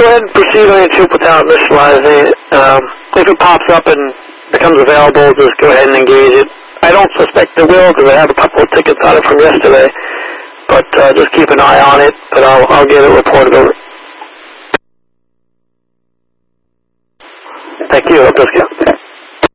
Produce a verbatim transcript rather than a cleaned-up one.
go ahead and proceed on your trip without initializing it. Um, if it pops up and becomes available, just go ahead and engage it. I don't suspect it will because I have a couple of tickets on it from yesterday, but uh, just keep an eye on it, but I'll, I'll get it reported over. Thank you. Hope this